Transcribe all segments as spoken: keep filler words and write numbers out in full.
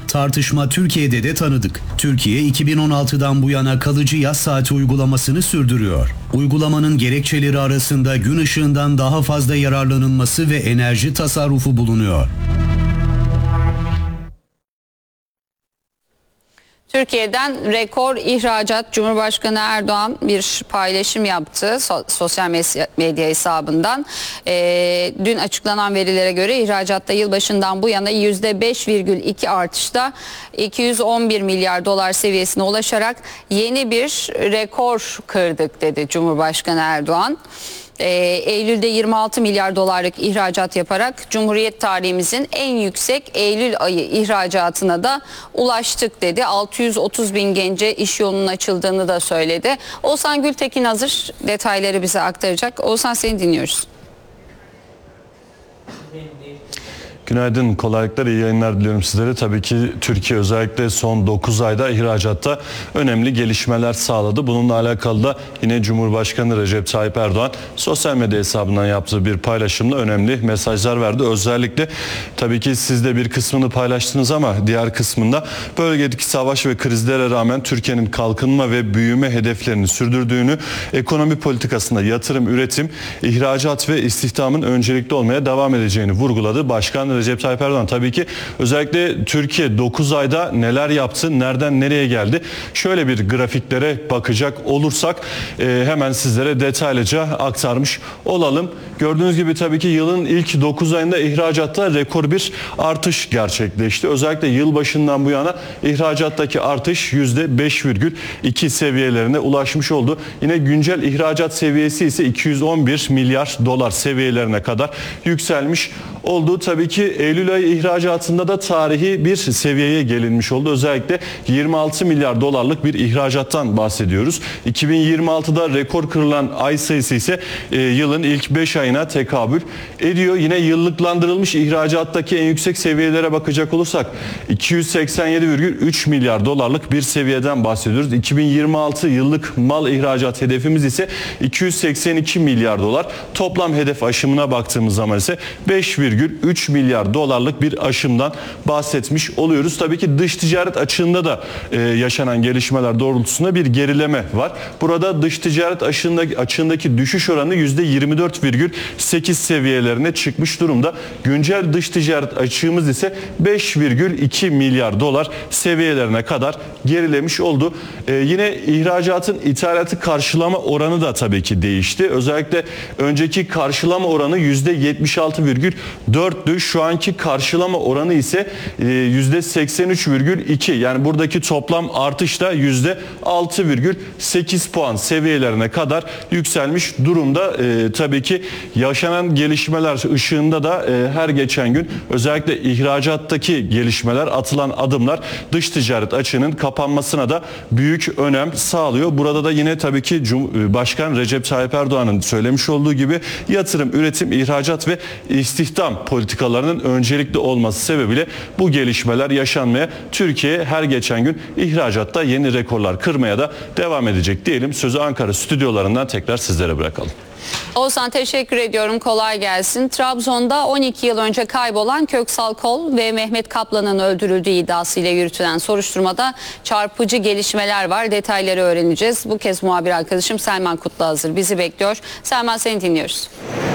tartışma Türkiye'de de tanıdık. Türkiye iki bin on altıdan bu yana kalıcı yaz saati uygulamasını sürdürüyor. Uygulamanın gerekçeleri arasında gün ışığından daha fazla yararlanılması ve enerji tasarrufu bulunuyor. Türkiye'den rekor ihracat. Cumhurbaşkanı Erdoğan bir paylaşım yaptı sosyal medya hesabından. E, dün açıklanan verilere göre ihracatta yılbaşından bu yana yüzde beş virgül iki artışta iki yüz on bir milyar dolar seviyesine ulaşarak yeni bir rekor kırdık dedi Cumhurbaşkanı Erdoğan. Eylül'de yirmi altı milyar dolarlık ihracat yaparak Cumhuriyet tarihimizin en yüksek Eylül ayı ihracatına da ulaştık dedi. altı yüz otuz bin gence iş yolunun açıldığını da söyledi. Oğuzhan Gültekin hazır, detayları bize aktaracak. Oğuzhan, seni dinliyoruz. Günaydın, kolaylıklar, iyi yayınlar diliyorum sizlere. Tabii ki Türkiye özellikle son dokuz ayda ihracatta önemli gelişmeler sağladı. Bununla alakalı da yine Cumhurbaşkanı Recep Tayyip Erdoğan sosyal medya hesabından yaptığı bir paylaşımla önemli mesajlar verdi. Özellikle tabii ki siz de bir kısmını paylaştınız ama diğer kısmında bölgedeki savaş ve krizlere rağmen Türkiye'nin kalkınma ve büyüme hedeflerini sürdürdüğünü, ekonomi politikasında yatırım, üretim, ihracat ve istihdamın öncelikli olmaya devam edeceğini vurguladı. Başkan Recep Tayyip Erdoğan tabii ki özellikle Türkiye dokuz ayda neler yaptı, nereden nereye geldi? Şöyle bir grafiklere bakacak olursak e, hemen sizlere detaylıca aktarmış olalım. Gördüğünüz gibi tabii ki yılın ilk dokuz ayında ihracatta rekor bir artış gerçekleşti. Özellikle yılbaşından bu yana ihracattaki artış yüzde beş virgül iki seviyelerine ulaşmış oldu. Yine güncel ihracat seviyesi ise iki yüz on bir milyar dolar seviyelerine kadar yükselmiş oldu. Tabii ki Eylül ayı ihracatında da tarihi bir seviyeye gelinmiş oldu. Özellikle yirmi altı milyar dolarlık bir ihracattan bahsediyoruz. iki bin yirmi altıda rekor kırılan ay sayısı ise e, yılın ilk beş ayına tekabül ediyor. Yine yıllıklandırılmış ihracattaki en yüksek seviyelere bakacak olursak iki yüz seksen yedi virgül üç milyar dolarlık bir seviyeden bahsediyoruz. iki bin yirmi altı yıllık mal ihracat hedefimiz ise iki yüz seksen iki milyar dolar. Toplam hedef aşımına baktığımız zaman ise beş virgül üç milyar dolarlık bir aşımdan bahsetmiş oluyoruz. Tabii ki dış ticaret açığında da e, yaşanan gelişmeler doğrultusunda bir gerileme var. Burada dış ticaret açığındaki, açığındaki düşüş oranı yüzde yirmi dört virgül sekiz seviyelerine çıkmış durumda. Güncel dış ticaret açığımız ise beş virgül iki milyar dolar seviyelerine kadar gerilemiş oldu. E, yine ihracatın ithalatı karşılama oranı da tabii ki değişti. Özellikle önceki karşılama oranı yüzde yetmiş altı virgül dörttü. Şu anki karşılama oranı ise yüzde seksen üç virgül iki. Yani buradaki toplam artış da yüzde altı virgül sekiz puan seviyelerine kadar yükselmiş durumda. E, tabii ki yaşanan gelişmeler ışığında da e, her geçen gün özellikle ihracattaki gelişmeler, atılan adımlar dış ticaret açığının kapanmasına da büyük önem sağlıyor. Burada da yine tabii ki Başkan Recep Tayyip Erdoğan'ın söylemiş olduğu gibi yatırım, üretim, ihracat ve istihdam politikalarının öncelikli olması sebebiyle bu gelişmeler yaşanmaya, Türkiye her geçen gün ihracatta yeni rekorlar kırmaya da devam edecek diyelim. Sözü Ankara stüdyolarından tekrar sizlere bırakalım. Oğuzhan, teşekkür ediyorum. Kolay gelsin. Trabzon'da on iki yıl önce kaybolan Köksal Kol ve Mehmet Kaplan'ın öldürüldüğü iddiasıyla yürütülen soruşturmada çarpıcı gelişmeler var. Detayları öğreneceğiz. Bu kez muhabir arkadaşım Selman Kutlu hazır. Bizi bekliyor. Selman, seni dinliyoruz.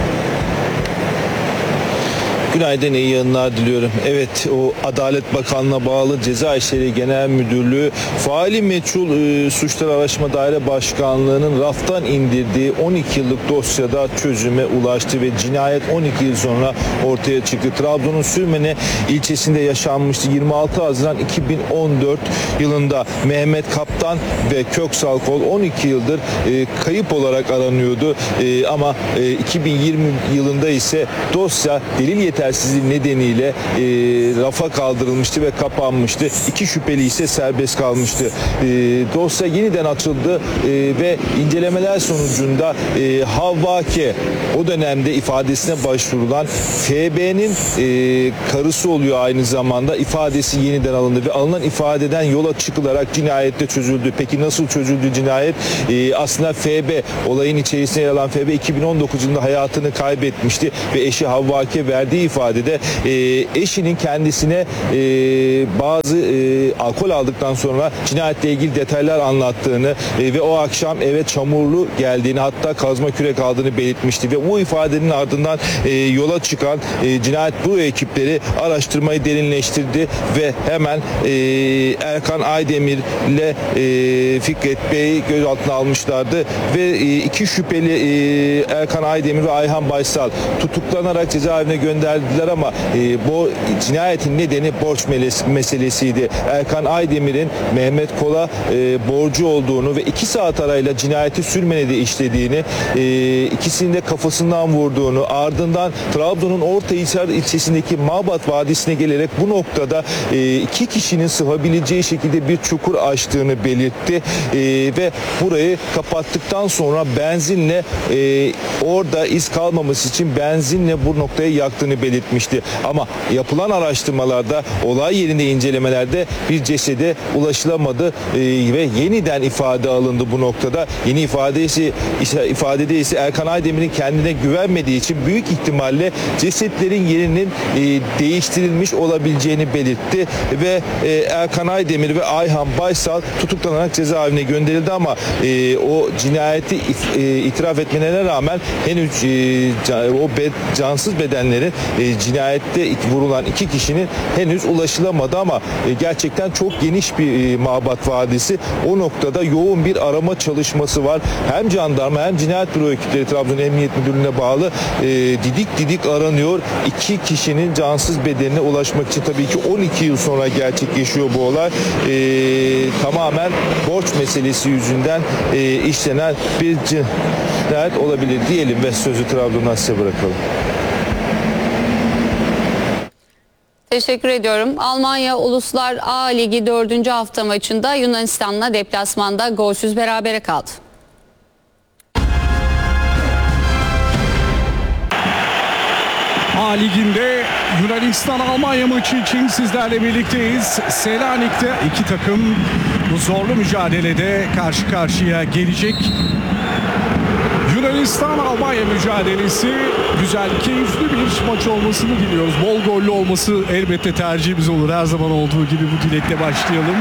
Günaydın, iyi yayınlar diliyorum. Evet, o Adalet Bakanlığı'na bağlı Ceza İşleri Genel Müdürlüğü faali meçhul e, suçlar araştırma daire başkanlığının raftan indirdiği on iki yıllık dosyada çözüme ulaştı ve cinayet on iki yıl sonra ortaya çıktı. Trabzon'un Sürmene ilçesinde yaşanmıştı. yirmi altı Haziran iki bin on dört yılında Mehmet Kaptan ve Köksal Kol on iki yıldır e, kayıp olarak aranıyordu. E, ama e, iki bin yirmi yılında ise dosya delil yeter yetersizliği nedeniyle e, rafa kaldırılmıştı ve kapanmıştı. İki şüpheli ise serbest kalmıştı. E, dosya yeniden açıldı e, ve incelemeler sonucunda e, Havva K. o dönemde ifadesine başvurulan F B'nin e, karısı oluyor aynı zamanda, ifadesi yeniden alındı ve alınan ifadeden yola çıkılarak cinayette çözüldü. Peki nasıl çözüldü cinayet? E, aslında F B, olayın içerisinde yer alan F B iki bin on dokuz yılında hayatını kaybetmişti ve eşi Havva K. verdiği ifadede e, eşinin kendisine e, bazı e, alkol aldıktan sonra cinayetle ilgili detaylar anlattığını e, ve o akşam eve çamurlu geldiğini, hatta kazma kürek aldığını belirtmişti ve bu ifadenin ardından e, yola çıkan e, cinayet büro ekipleri araştırmayı derinleştirdi ve hemen e, Erkan Aydemir ile e, Fikret Bey'i gözaltına almışlardı ve e, iki şüpheli e, Erkan Aydemir ve Ayhan Baysal tutuklanarak cezaevine gönderdiler ama e, bu cinayetin nedeni borç meselesiydi. Erkan Aydemir'in Mehmet Kol'a e, borcu olduğunu ve iki saat arayla cinayeti Sürmene'de işlediğini, e, ikisinin de kafasından vurduğunu, ardından Trabzon'un Ortahisar ilçesindeki Mabat Vadisi'ne gelerek bu noktada e, iki kişinin sığabileceği şekilde bir çukur açtığını belirtti e, ve burayı kapattıktan sonra benzinle e, orada iz kalmaması için benzinle bu noktayı yaktığını belirtmişti. Ama yapılan araştırmalarda, olay yerinde incelemelerde bir cesede ulaşılamadı e, ve yeniden ifade alındı bu noktada. Yeni ifade ise, ifadede ise Erkan Aydemir'in kendine güvenmediği için büyük ihtimalle cesetlerin yerinin e, değiştirilmiş olabileceğini belirtti ve e, Erkan Aydemir ve Ayhan Baysal tutuklanarak cezaevine gönderildi ama e, o cinayeti if, e, itiraf etmelerine rağmen henüz e, o be, cansız bedenlerin e, cinayette vurulan iki kişinin henüz ulaşılamadı ama e, gerçekten çok geniş bir e, Mabat Vadisi. O noktada yoğun bir arama çalışması var. Hem jandarma hem cinayet büro ekipleri Trabzon Emniyet Müdürlüğü'ne bağlı e, didik didik aranıyor. İki kişinin cansız bedenine ulaşmak için tabii ki on iki yıl sonra gerçekleşiyor bu olay. E, tamamen borç meselesi yüzünden e, işlenen bir cinayet olabilir diyelim ve sözü Trabzon'dan size bırakalım. Teşekkür ediyorum. Almanya Uluslar A Ligi dördüncü hafta maçında Yunanistan'la deplasmanda golsüz berabere kaldı. A Ligi'nde Yunanistan-Almanya maçı için sizlerle birlikteyiz. Selanik'te iki takım bu zorlu mücadelede karşı karşıya gelecek. Yunanistan-Almanya mücadelesi güzel, keyifli bir maç olmasını diliyoruz. Bol gollü olması elbette tercihimiz olur. Her zaman olduğu gibi bu dilekle başlayalım.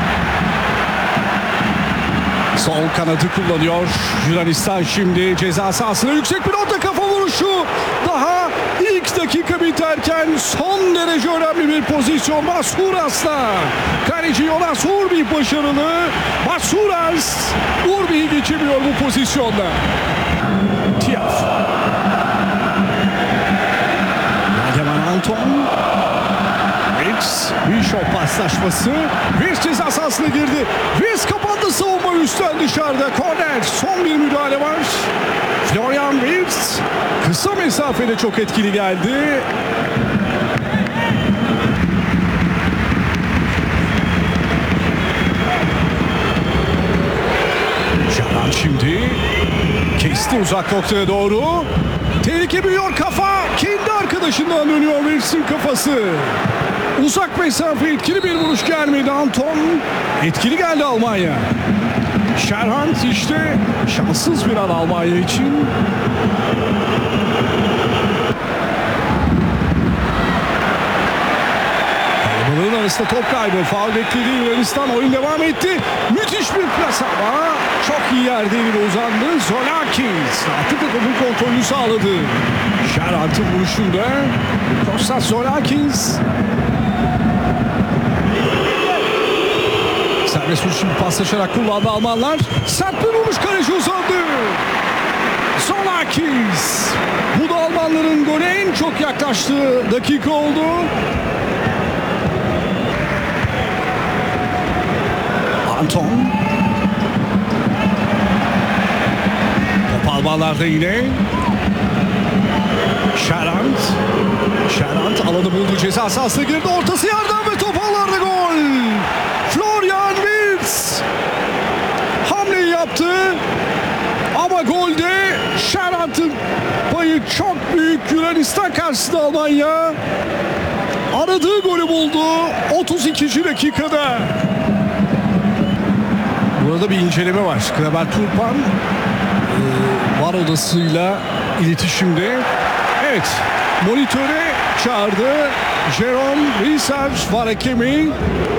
Sol kanadı kullanıyor Yunanistan şimdi ceza sahasına, yüksek bir orta kafa vuruşu. Daha ilk dakika biterken son derece önemli bir pozisyon. Masuras'la kaleci Jonas Urbi başarılı. Masuras Urbi'yi geçemiyor bu pozisyonda. Tiaf. Yageman Anton. Wirtz. Bishop paslaşması. Wirtz ceza sahasına girdi. Wirtz kapandı, savunma üstten dışarıda. Korner. Son bir müdahale var. Florian Wirtz kısa mesafede çok etkili geldi. Şaran şimdi kesti uzak noktaya doğru. Tehlike büyüyor, kafa kendi arkadaşından dönüyor Wirtz'in kafası. Uzak mesafe etkili bir vuruş gelmedi Anton. Etkili geldi Almanya. Şerhant işte şanssız bir an Almanya için. Kalabalığın arasında top kaybı. Faul bekledi Yunanistan. Oyun devam etti. Müthiş bir plas ama çok iyi yerde eline uzandı. Zolakis rahatlıkla topun kontrolünü sağladı. Şerhant'ın vuruşunda Kostas Zolakis. Serbest vuruş şimdi paslaşarak kullandı Almanlar. Sert bir vuruş, kaleci uzandı. Zolakis. Bu da Almanların gole en çok yaklaştığı dakika oldu. Anton. Top Almanlarda yine. Şerhant. Şerhant alanı buldu, ceza sahasına girdi. Ortası yerden ve top ağlarda, gol. Florian Wirtz hamleyi yaptı ama golde Şerhant'ın payı çok büyük. Yunanistan karşısında Almanya aradığı golü buldu otuz ikinci dakikada. Burada bir inceleme var. Kleber Turpan e, var odasıyla iletişimde. Evet, monitöre çağırdı. Jerome Risser var hakemi.